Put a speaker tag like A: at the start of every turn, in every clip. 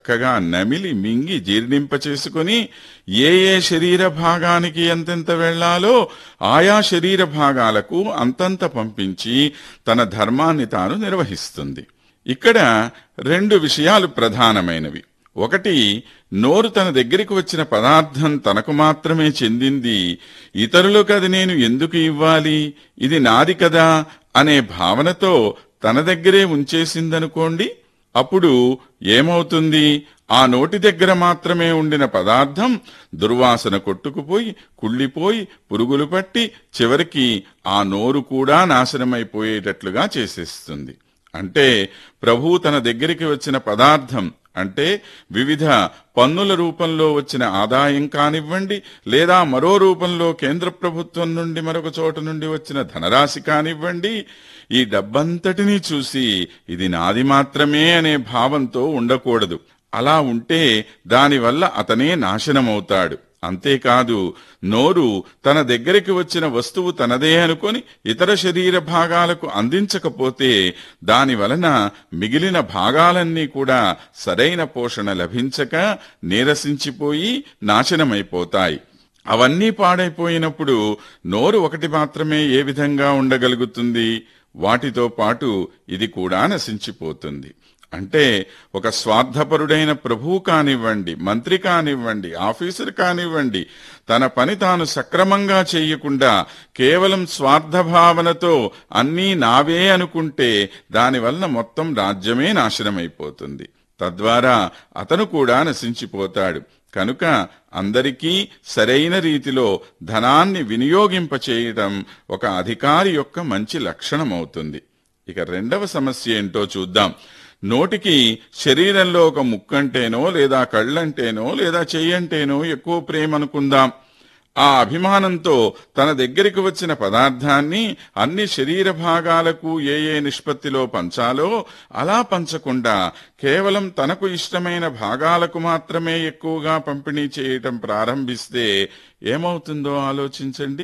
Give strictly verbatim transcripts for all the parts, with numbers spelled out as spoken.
A: చక్కగా నమిలి మింగి జీర్ణింపచేసుకుని ఏ ఏ శరీర భాగానికి ఎంతెంత వెళ్లాలో ఆయా శరీర భాగాలకు అంతంత పంపించి తన ధర్మాన్ని తాను నిర్వహిస్తుంది. ఇక్కడ రెండు విషయాలు ప్రధానమైనవి. ఒకటి, నోరు తన దగ్గరికి వచ్చిన పదార్థం తనకు మాత్రమే చెందింది, ఇతరులకు అది నేను ఎందుకు ఇవ్వాలి, ఇది నాది కదా అనే భావనతో తన దగ్గరే ఉంచేసిందనుకోండి. అప్పుడు ఏమవుతుంది? ఆ నోటి దగ్గర మాత్రమే ఉండిన పదార్థం దుర్వాసన కొట్టుకుపోయి కుళ్ళిపోయి పురుగులు పట్టి చివరికి ఆ నోరు కూడా నాశనమైపోయేటట్లుగా చేసేస్తుంది. అంటే ప్రభువు తన దగ్గరికి వచ్చిన పదార్థం అంటే వివిధ పన్నుల రూపంలో వచ్చిన ఆదాయం కానివ్వండి, లేదా మరో రూపంలో కేంద్ర ప్రభుత్వం నుండి మరొక చోట నుండి వచ్చిన ధనరాశి కానివ్వండి, ఈ డబ్బంతటినీ చూసి ఇది నాది మాత్రమే అనే భావంతో ఉండకూడదు. అలా ఉంటే దానివల్ల అతనే నాశనమవుతాడు. అంతేకాదు, నోరు తన దగ్గరికి వచ్చిన వస్తువు తనదే అనుకొని ఇతర శరీర భాగాలకు అందించకపోతే దాని వలన మిగిలిన భాగాలన్నీ కూడా సరైన పోషణ లభించక నీరసించిపోయి నాశనమైపోతాయి. అవన్నీ పాడైపోయినప్పుడు నోరు ఒకటి మాత్రమే ఏ విధంగా ఉండగలుగుతుంది? వాటితో పాటు ఇది కూడా నశించిపోతుంది. అంటే ఒక స్వార్థపరుడైన ప్రభువు కానివ్వండి, మంత్రి కానివ్వండి, ఆఫీసర్ కానివ్వండి, తన పని తాను సక్రమంగా చేయకుండా కేవలం స్వార్థభావనతో అన్నీ నావే అనుకుంటే దానివల్ల మొత్తం రాజ్యమే నాశనమైపోతుంది. తద్వారా అతను కూడా నశించిపోతాడు. కనుక అందరికీ సరైన రీతిలో ధనాన్ని వినియోగింపచేయటం ఒక అధికారి యొక్క మంచి లక్షణమవుతుంది. ఇక రెండవ సమస్య ఏంటో చూద్దాం. నోటికి శరీరంలో ఒక ముక్కంటేనో లేదా కళ్ళంటేనో లేదా చెయ్యంటేనో ఎక్కువ ప్రేమ అనుకుందాం. ఆ అభిమానంతో తన దగ్గరికి వచ్చిన పదార్థాన్ని అన్ని శరీర భాగాలకు ఏ ఏ నిష్పత్తిలో పంచాలో అలా పంచకుండా కేవలం తనకు ఇష్టమైన భాగాలకు మాత్రమే ఎక్కువగా పంపిణీ చేయటం ప్రారంభిస్తే ఏమవుతుందో ఆలోచించండి.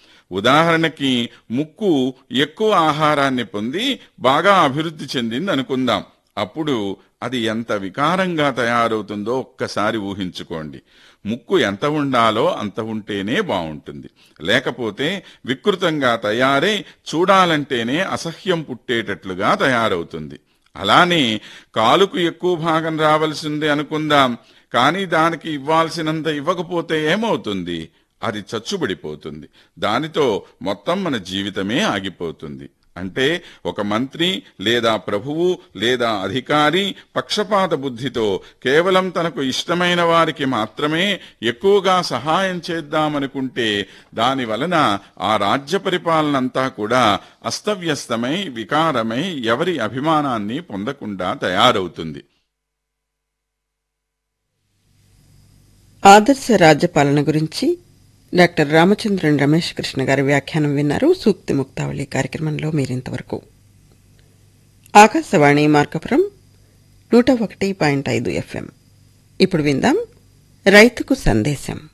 A: ఉదాహరణకి ముక్కు ఎక్కువ ఆహారాన్ని పొంది బాగా అభివృద్ధి చెందింది అనుకుందాం. అప్పుడు అది ఎంత వికారంగా తయారవుతుందో ఒక్కసారి ఊహించుకోండి. ముక్కు ఎంత ఉండాలో అంత ఉంటేనే బాగుంటుంది. లేకపోతే వికృతంగా తయారై చూడాలంటేనే అసహ్యం పుట్టేటట్లుగా తయారవుతుంది. అలానే కాలుకు ఎక్కువ భాగం రావలసిందే అనుకుందాం. కానీ దానికి ఇవ్వాల్సినంత ఇవ్వకపోతే ఏమవుతుంది? అది చచ్చుబడిపోతుంది. దానితో మొత్తం మన జీవితమే ఆగిపోతుంది. అంటే ఒక మంత్రి లేదా ప్రభువు లేదా అధికారి పక్షపాత బుద్ధితో కేవలం తనకు ఇష్టమైన వారికి మాత్రమే ఎక్కువగా సహాయం చేద్దామనుకుంటే దాని వలన ఆ రాజ్య పరిపాలనంతా కూడా అస్తవ్యస్తమై వికారమై ఎవరి అభిమానాన్ని పొందకుండా తయారవుతుంది.
B: ఆదర్శ రాజ్యపాలన గురించి డాక్టర్ రామచంద్రన్ రమేష్ కృష్ణ గారి వ్యాఖ్యానం విన్నారు. సూక్తి ముక్తావళి కార్యక్రమంలో మీరింతవరకు ఆకాశవాణి మార్కపురం నూట ఒకటి పాయింట్ ఐదు ఎఫ్ఎం. ఇప్పుడు విందాం రైతుకు సందేశం.